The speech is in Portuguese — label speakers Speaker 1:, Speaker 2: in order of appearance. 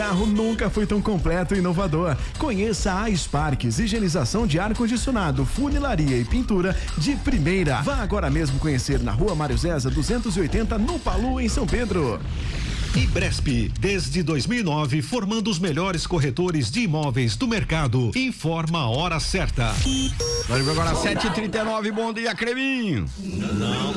Speaker 1: carro nunca foi tão completo e inovador. Conheça a Sparks, higienização de ar-condicionado, funilaria e pintura de primeira. Vá agora mesmo conhecer na Rua Mário Zeza 280, no Palu, em São Pedro.
Speaker 2: Ibresp, desde 2009, formando os melhores corretores de imóveis do mercado. Informa a hora certa.
Speaker 3: Agora 7h39, bom dia, Creminho.
Speaker 4: Não,